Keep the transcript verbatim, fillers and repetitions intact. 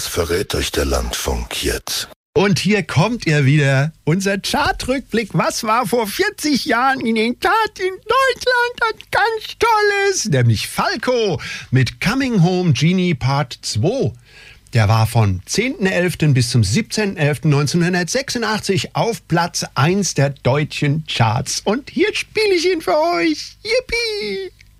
Was verrät euch der Landfunk jetzt? Und hier kommt er wieder, unser Chartrückblick. Was war vor vierzig Jahren in den Charts in Deutschland? Das ganz Tolles, nämlich Falco mit Coming Home Genie Part zwei. Der war von zehnten elften bis zum siebzehnten elften neunzehnhundertsechsundachtzig auf Platz eins der deutschen Charts. Und hier spiele ich ihn für euch. Yippie!